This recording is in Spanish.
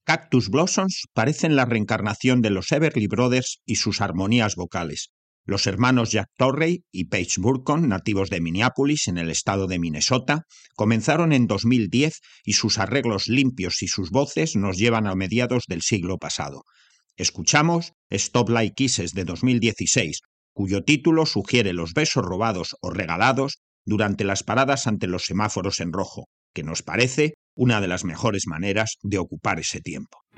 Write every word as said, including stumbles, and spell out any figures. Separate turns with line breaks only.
Cactus Blossoms parecen la reencarnación de los Everly Brothers y sus armonías vocales. Los hermanos Jack Torrey y Paige Burkon, nativos de Minneapolis, en el estado de Minnesota, comenzaron en dos mil diez y sus arreglos limpios y sus voces nos llevan a mediados del siglo pasado. Escuchamos Stop Like Kisses de dos mil dieciséis, cuyo título sugiere los besos robados o regalados durante las paradas ante los semáforos en rojo, que nos parece una de las mejores maneras de ocupar ese tiempo.